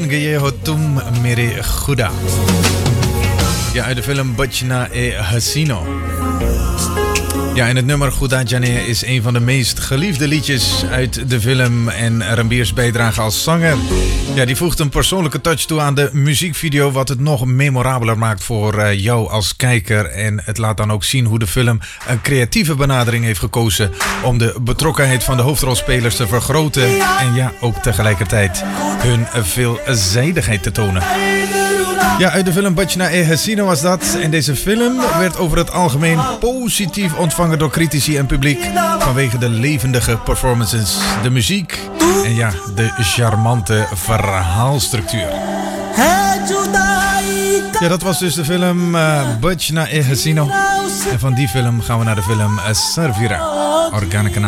Geye Ho Tum Mere Khuda. Ja, uit de film Bachna e Hasino. Ja, en het nummer Khuda Jane is een van de meest geliefde liedjes uit de film en Ranbir's bijdrage als zanger. Ja, die voegt een persoonlijke touch toe aan de muziekvideo, wat het nog memorabeler maakt voor jou als kijker. En het laat dan ook zien hoe de film een creatieve benadering heeft gekozen om de betrokkenheid van de hoofdrolspelers te vergroten en ja, ook tegelijkertijd hun veelzijdigheid te tonen. Ja, uit de film Bachna e Hasino was dat. En deze film werd over het algemeen positief ontvangen door critici en publiek vanwege de levendige performances, de muziek en ja, de charmante verhaalstructuur. Ja, dat was dus de film Bachna e Hasino. En van die film gaan we naar de film Servira Organica.